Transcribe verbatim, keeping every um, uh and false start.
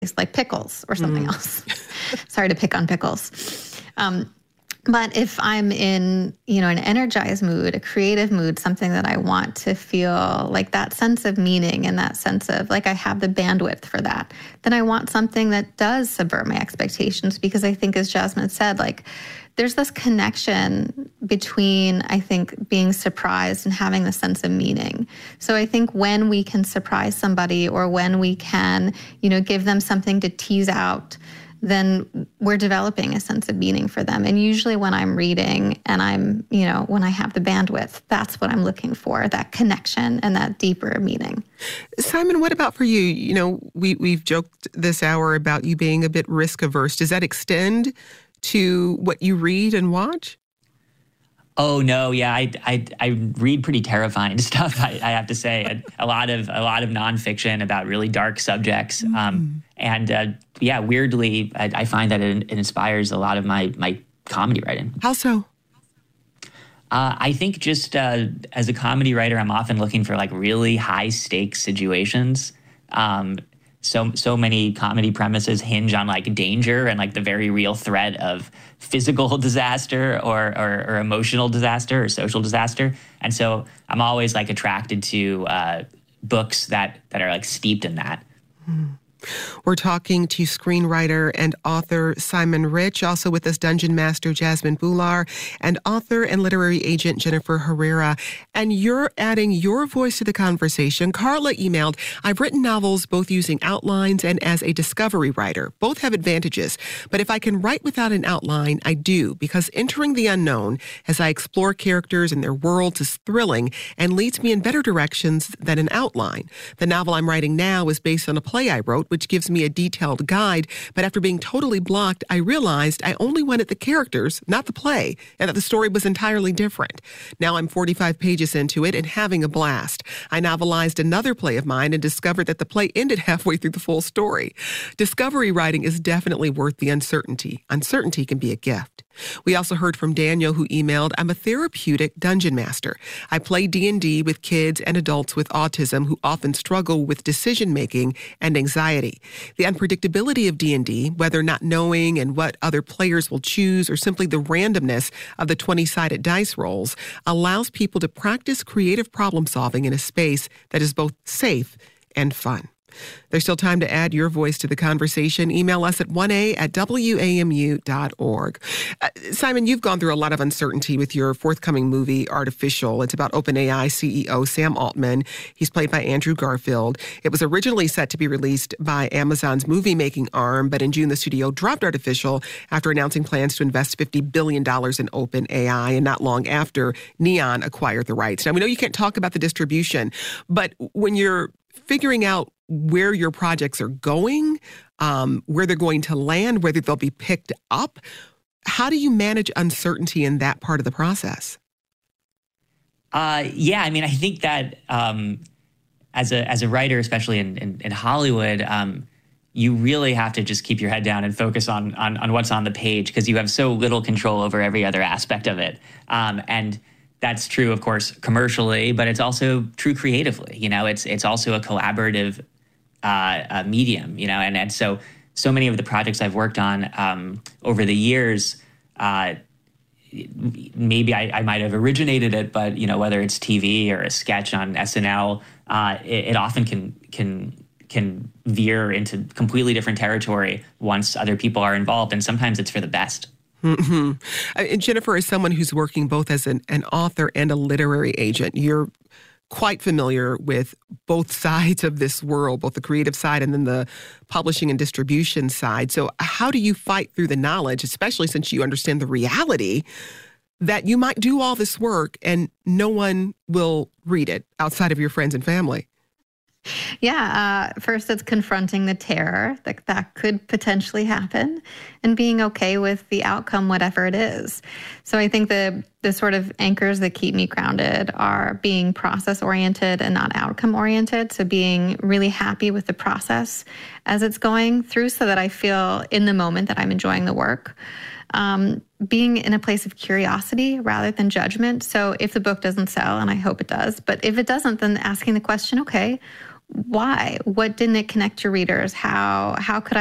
like pickles or something mm. else. Sorry to pick on pickles. Um, but if I'm in, you know, an energized mood, a creative mood, something that I want to feel like that sense of meaning and that sense of like I have the bandwidth for that, then I want something that does subvert my expectations, because I think, as Jasmine said, like there's this connection between, I think, being surprised and having the sense of meaning. So I think when we can surprise somebody, or when we can, you know, give them something to tease out, then we're developing a sense of meaning for them. And usually when I'm reading and I'm, you know, when I have the bandwidth, that's what I'm looking for, that connection and that deeper meaning. Simon, what about for you? You know, we, we've joked this hour about you being a bit risk averse. Does that extend to what you read and watch? Oh no, yeah, I I, I read pretty terrifying stuff. I, I have to say, a, a lot of a lot of nonfiction about really dark subjects, mm. um, and uh, yeah, weirdly, I, I find that it, it inspires a lot of my my comedy writing. How so? Uh, I think just uh, as a comedy writer, I'm often looking for like really high stakes situations. Um, So so many comedy premises hinge on like danger and like the very real threat of physical disaster or, or, or emotional disaster or social disaster. And so I'm always like attracted to uh, books that, that are like steeped in that. Mm. We're talking to screenwriter and author Simon Rich, also with us Dungeon Master Jasmine Bhullar, and author and literary agent Jennifer Herrera. And you're adding your voice to the conversation. Carla emailed, I've written novels both using outlines and as a discovery writer. Both have advantages. But if I can write without an outline, I do, because entering the unknown as I explore characters and their worlds is thrilling and leads me in better directions than an outline. The novel I'm writing now is based on a play I wrote, which gives me a detailed guide. But after being totally blocked, I realized I only wanted the characters, not the play, and that the story was entirely different. Now I'm forty-five pages into it and having a blast. I novelized another play of mine and discovered that the play ended halfway through the full story. Discovery writing is definitely worth the uncertainty. Uncertainty can be a gift. We also heard from Daniel, who emailed, I'm a therapeutic dungeon master. I play D and D with kids and adults with autism who often struggle with decision-making and anxiety. The unpredictability of D and D, whether not knowing and what other players will choose or simply the randomness of the twenty-sided dice rolls, allows people to practice creative problem-solving in a space that is both safe and fun. There's still time to add your voice to the conversation. Email us at one a at w a m u dot org. Uh, Simon, you've gone through a lot of uncertainty with your forthcoming movie, Artificial. It's about OpenAI C E O Sam Altman. He's played by Andrew Garfield. It was originally set to be released by Amazon's movie-making arm, but in June, the studio dropped Artificial after announcing plans to invest fifty billion dollars in OpenAI, and not long after, Neon acquired the rights. Now, we know you can't talk about the distribution, but when you're figuring out where your projects are going, um, where they're going to land, whether they'll be picked up, how do you manage uncertainty in that part of the process? Uh, yeah, I mean, I think that um, as a as a writer, especially in, in, in Hollywood, um, you really have to just keep your head down and focus on on, on what's on the page, because you have so little control over every other aspect of it. Um, and that's true, of course, commercially, but it's also true creatively. You know, it's it's also a collaborative uh, uh, medium. You know, and and so so many of the projects I've worked on um, over the years, uh, maybe I, I might have originated it, but you know, whether it's T V or a sketch on S N L, uh, it, it often can can can veer into completely different territory once other people are involved, and sometimes it's for the best. Mm-hmm. And Jennifer, as someone who's working both as an, an author and a literary agent, you're quite familiar with both sides of this world, both the creative side and then the publishing and distribution side. So how do you fight through the knowledge, especially since you understand the reality that you might do all this work and no one will read it outside of your friends and family? Yeah, uh, first it's confronting the terror that that could potentially happen and being okay with the outcome, whatever it is. So I think the the sort of anchors that keep me grounded are being process-oriented and not outcome-oriented. So being really happy with the process as it's going through so that I feel in the moment that I'm enjoying the work. Um, being in a place of curiosity rather than judgment. So if the book doesn't sell, and I hope it does, but if it doesn't, then asking the question, okay, why? What didn't it connect to readers? How how could